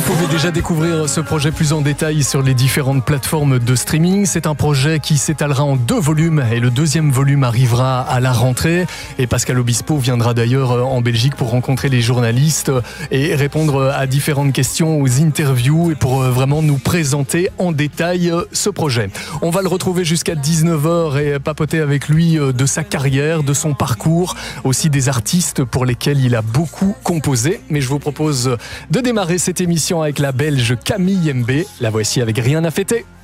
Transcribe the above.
pouvez déjà découvrir ce projet plus en détail sur les différentes plateformes de streaming. C'est un projet qui s'étalera en 2 volumes et le 2e volume arrivera à la rentrée. Et Pascal Obispo viendra d'ailleurs en Belgique pour rencontrer les journalistes et répondre à différentes questions, aux interviews et pour vraiment nous présenter en détail ce projet. On va le retrouver jusqu'à 19h et papoter avec lui de sa carrière, de son parcours, aussi des artistes pour lesquels il a beaucoup composé. Mais je vous propose de démarrer cette émission avec la Belge Camille MB. La voici avec Rien à fêter.